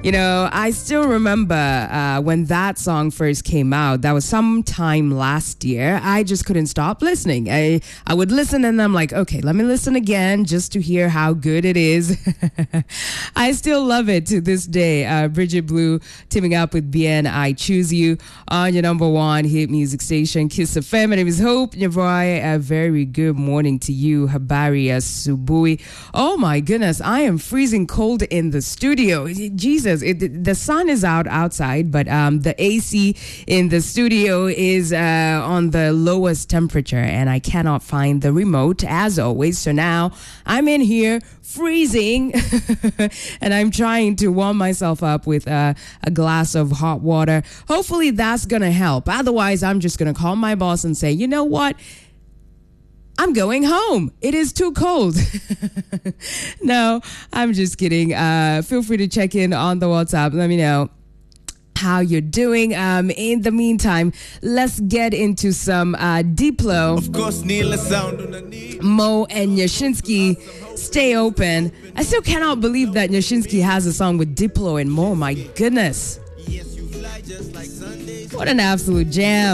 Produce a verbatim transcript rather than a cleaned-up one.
You know, I still remember uh, when that song first came out. That was sometime last year. I just couldn't stop listening. I, I would listen and I'm like, okay, let me listen again just to hear how good it is. I still love it to this day. Uh, Bridget Blue teaming up with Bien, I Choose You on your number one hit music station, Kiss F M. My name is Hope Nyavoy. A very good morning to you, Habari Subui. Oh my goodness, I am freezing cold in the studio. Jesus. It, the sun is out outside, but um, the A C in the studio is uh, on the lowest temperature, and I cannot find the remote as always. So now I'm in here freezing, and I'm trying to warm myself up with uh, a glass of hot water. Hopefully that's gonna help. Otherwise, I'm just gonna call my boss and say, you know what? I'm going home. It is too cold. No, I'm just kidding. Uh, feel free to check in on the WhatsApp. Let me know how you're doing. Um, in the meantime, let's get into some uh, Diplo. Of course, Neil sound on the knee. Mo and Yashinsky, Stay Open. I still cannot believe that Yashinsky has a song with Diplo and Mo. My goodness. What an absolute jam.